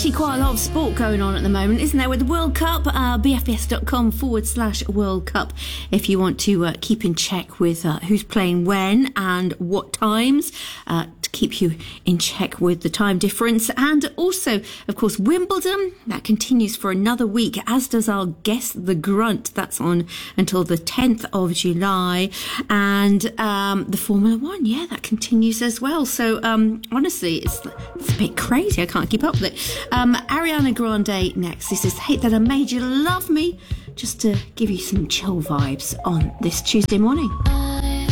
actually quite a lot of sport going on at the moment, isn't there? With the World Cup, bfs.com/World Cup if you want to keep in check with who's playing when and what times, to keep you in check with the time difference. And also, of course, Wimbledon, that continues for another week, as does our Guess the Grunt. That's on until the 10th of July. And the Formula One, that continues as well. So honestly, it's a bit crazy. I can't keep up with it. Ariana Grande next. This is Hate That I Made You Love Me, just to give you some chill vibes on this Tuesday morning.